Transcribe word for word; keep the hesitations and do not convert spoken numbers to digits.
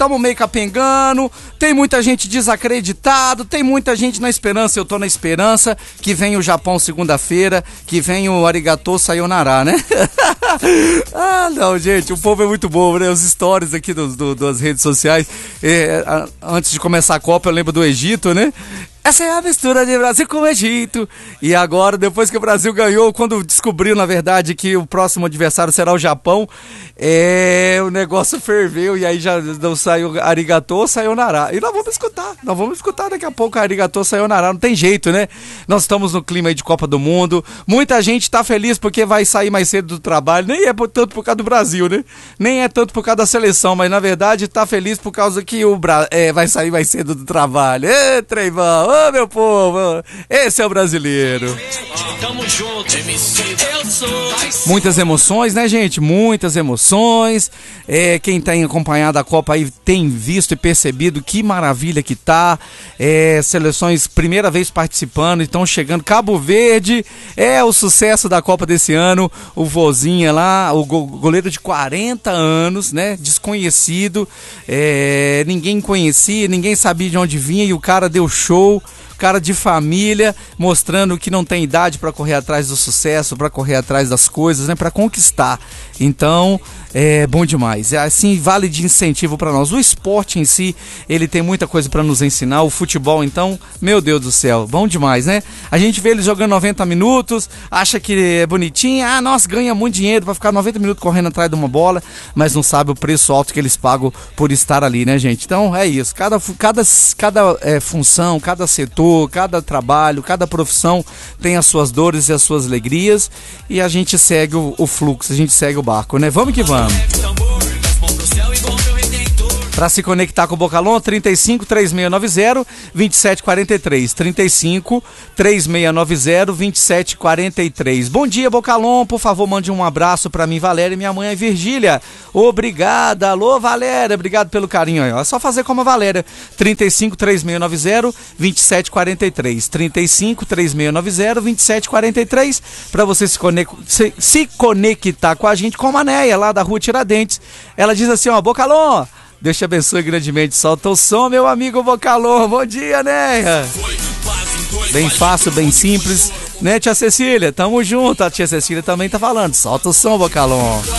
estamos meio capengando, tem muita gente desacreditado, tem muita gente na esperança, eu tô na esperança que vem o Japão segunda-feira, que vem o arigatô sayonara, né? Ah, não, gente, o povo é muito bom, né? Os stories aqui dos, do, das redes sociais, é, a, antes de começar a Copa eu lembro do Egito, né? Essa é a mistura de Brasil com o Egito. E agora, depois que o Brasil ganhou, quando descobriu, na verdade, que o próximo adversário será o Japão, é, o negócio ferveu e aí já não saiu arigatô, sayonara. E nós vamos escutar, nós vamos escutar daqui a pouco arigatô, sayonara. Não tem jeito, né? Nós estamos no clima aí de Copa do Mundo. Muita gente tá feliz porque vai sair mais cedo do trabalho. Nem é tanto por causa do Brasil, né? Nem é tanto por causa da seleção, mas na verdade tá feliz por causa que o Bra... é, vai sair mais cedo do trabalho. Ê, Treivão! Ô, meu povo, esse é o brasileiro. Muitas emoções, né, gente? Muitas emoções. É, quem tem acompanhado a Copa aí tem visto e percebido que maravilha que tá. É, seleções, primeira vez participando, estão chegando. Cabo Verde é o sucesso da Copa desse ano. O Vozinha lá, o goleiro de quarenta anos, né? Desconhecido. É, ninguém conhecia, ninguém sabia de onde vinha e o cara deu show. Cara de família, mostrando que não tem idade para correr atrás do sucesso, para correr atrás das coisas, né, para conquistar. Então, é bom demais. É assim, vale de incentivo para nós. O esporte em si, ele tem muita coisa para nos ensinar. O futebol, então, meu Deus do céu, bom demais, né? A gente vê eles jogando noventa minutos, acha que é bonitinho, ah, nossa, ganha muito dinheiro para ficar noventa minutos correndo atrás de uma bola, mas não sabe o preço alto que eles pagam por estar ali, né, gente? Então, é isso. Cada, cada, cada é, função, cada setor, cada trabalho, cada profissão tem as suas dores e as suas alegrias e a gente segue o, o fluxo, a gente segue o barco, né? Vamos que vamos. Para se conectar com o Bocalon, trinta e cinco, três seis nove zero, vinte e sete quarenta e três. trinta e cinco, três seis nove zero, vinte e sete quarenta e três. Bom dia, Bocalon. Por favor, mande um abraço para mim, Valéria, e minha mãe, Virgília. Obrigada. Alô, Valéria. Obrigado pelo carinho aí. É só fazer como a Valéria. trinta e cinco, três seis nove zero, vinte e sete quarenta e três. trinta e cinco, três seis nove zero, vinte e sete quarenta e três. Para você se, conec... se, se conectar com a gente, com a Manéia, lá da Rua Tiradentes. Ela diz assim, ó, Bocalon, Deus te abençoe grandemente. Solta o som, meu amigo Bocalon. Bom dia, né? Bem fácil, bem simples, né, tia Cecília? Tamo junto. A tia Cecília também tá falando. Solta o som, Bocalon.